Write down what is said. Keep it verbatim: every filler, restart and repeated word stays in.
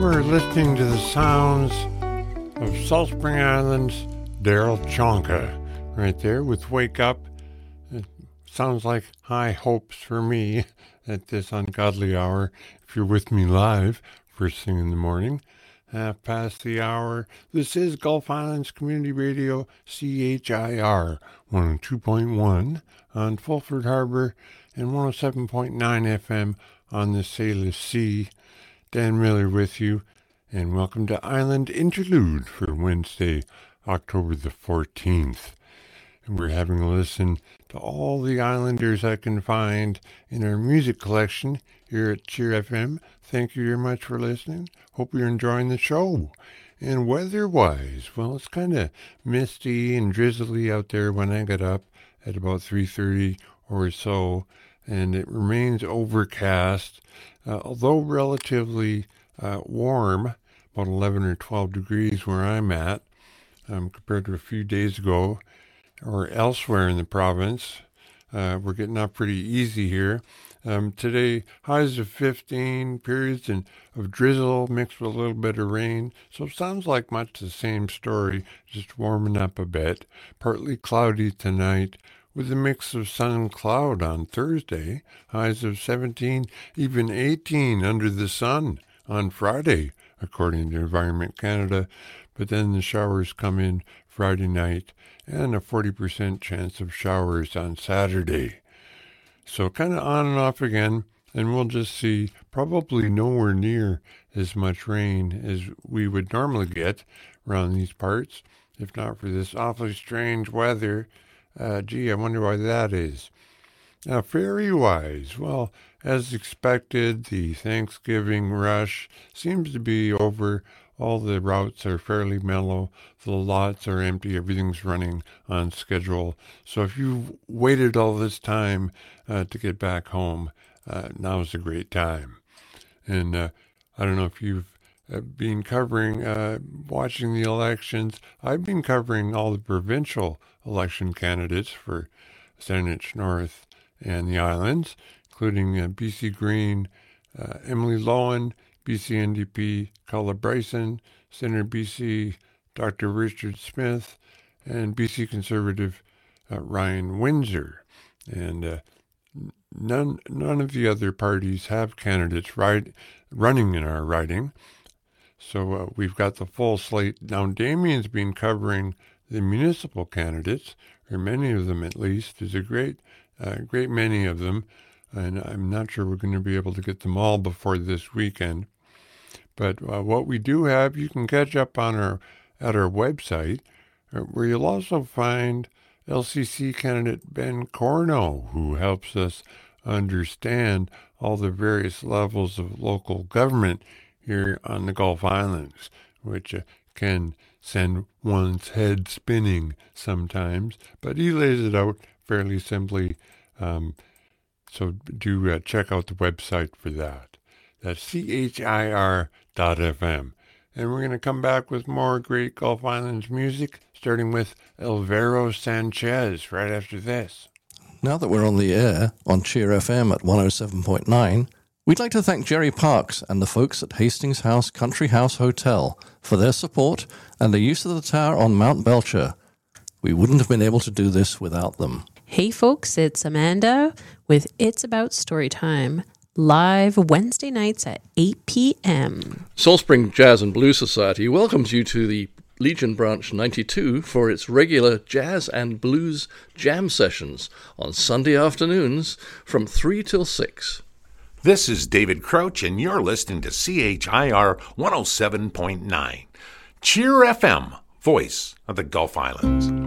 we're listening to the sounds of Salt Spring Island's Daryl Chonka right there with Wake Up. It sounds like high hopes for me at this ungodly hour. If you're with me live, first thing in the morning, half past the hour. This is Gulf Islands Community Radio, C H I R one oh two point one on Fulford Harbor and one oh seven point nine F M on the Salish Sea. Dan Miller with you, and welcome to Island Interlude for Wednesday, October the fourteenth. And we're having a listen to all the Islanders I can find in our music collection here at Cheer F M. Thank you very much for listening. Hope you're enjoying the show. And weather-wise, well, it's kind of misty and drizzly out there when I got up at about three thirty or so, and it remains overcast. Uh, although relatively uh, warm, about eleven or twelve degrees where I'm at, um, compared to a few days ago or elsewhere in the province. Uh, we're getting up pretty easy here. Um, today, highs of fifteen, periods in, of drizzle mixed with a little bit of rain. So it sounds like much the same story, just warming up a bit. Partly cloudy tonight, with a mix of sun and cloud on Thursday, highs of seventeen, even eighteen under the sun on Friday, according to Environment Canada. But then the showers come in Friday night, and a forty percent chance of showers on Saturday. So kind of on and off again, and we'll just see probably nowhere near as much rain as we would normally get around these parts, if not for this awfully strange weather. Uh, gee, I wonder why that is. Now, ferry-wise, well, as expected, the Thanksgiving rush seems to be over. All the routes are fairly mellow. The lots are empty. Everything's running on schedule. So if you've waited all this time uh, to get back home, uh, now's a great time. And uh, I don't know if you've uh, been covering, uh, watching the elections. I've been covering all the provincial election candidates for Saanich North and the Islands, including uh, B C Green, uh, Emily Lowen, B C N D P, Carla Bryson, Senator B C, Doctor Richard Smith, and B C Conservative uh, Ryan Windsor. And uh, none none of the other parties have candidates ride, running in our riding. So uh, we've got the full slate. Now, Damien's been covering the municipal candidates, or many of them at least. There's a great, uh, great many of them, and I'm not sure we're going to be able to get them all before this weekend. But uh, what we do have, you can catch up on our at our website, uh, where you'll also find L C C candidate Ben Corno, who helps us understand all the various levels of local government here on the Gulf Islands, which uh, can send one's head spinning sometimes, but he lays it out fairly simply. Um, so do uh, check out the website for that. That's C H I R dot F M. And we're going to come back with more great Gulf Islands music, starting with Alvaro Sanchez right after this. Now that we're on the air on Cheer F M at one oh seven point nine, we'd like to thank Jerry Parks and the folks at Hastings House Country House Hotel for their support and the use of the tower on Mount Belcher. We wouldn't have been able to do this without them. Hey folks, it's Amanda with It's About Storytime, live Wednesday nights at eight p.m. Salt Spring Jazz and Blues Society welcomes you to the Legion Branch ninety-two for its regular jazz and blues jam sessions on Sunday afternoons from three till six. This is David Crouch, and you're listening to C H I R one oh seven point nine. Cheer F M, voice of the Gulf Islands.